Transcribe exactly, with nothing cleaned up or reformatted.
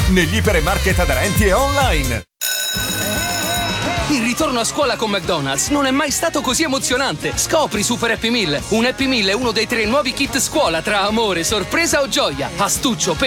negli ipermarket aderenti e online. Il ritorno a scuola con McDonald's non è mai stato così emozionante. Scopri Super Happy Meal. Un Happy Meal è uno dei tre nuovi kit scuola tra amore, sorpresa o gioia. Astuccio,